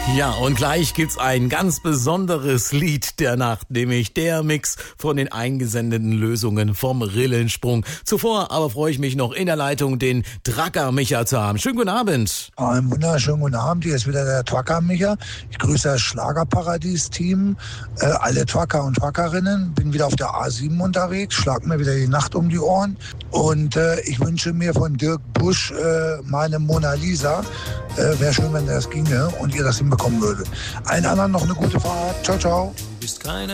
Ja, und gleich gibt's ein ganz besonderes Lied der Nacht, nämlich der Mix von den eingesendeten Lösungen vom Rillensprung. Zuvor aber freue ich mich noch in der Leitung den Tracker Micha zu haben. Schönen guten Abend. Einen wunderschönen guten Abend, hier ist wieder der Tracker Micha. Ich grüße das Schlagerparadies-Team, alle Tracker und Trackerinnen. Bin wieder auf der A7 unterwegs, schlag mir wieder die Nacht um die Ohren. Und ich wünsche mir von Dirk Busch meine Mona Lisa. Wäre schön, wenn das ginge und ihr das hinbekommen würdet. Allen anderen noch eine gute Fahrt. Ciao, ciao. Du bist keine